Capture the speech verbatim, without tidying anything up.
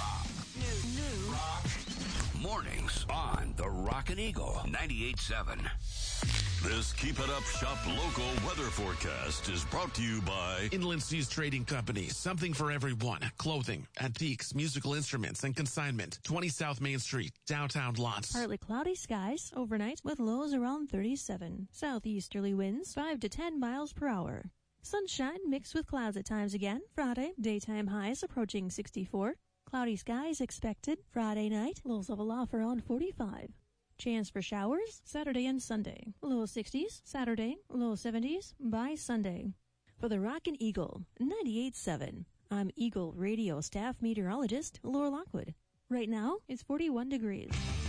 Rock. New, new. Rock. Mornings on the Rockin' Eagle ninety-eight point seven. This Keep It Up Shop local weather forecast is brought to you by Inland Seas Trading Company. Something for everyone. Clothing, antiques, musical instruments, and consignment. twenty South Main Street, downtown Lots. Partly cloudy skies overnight with lows around thirty-seven. Southeasterly winds five to ten miles per hour. Sunshine mixed with clouds at times again. Friday, daytime highs approaching sixty-four. Cloudy skies expected. Friday night, lows level off around forty-five. Chance for showers Saturday and Sunday. Low sixties Saturday, low seventies by Sunday. For the Rockin' Eagle ninety-eight point seven, I'm Eagle Radio staff meteorologist Laura Lockwood. Right now, it's forty-one degrees.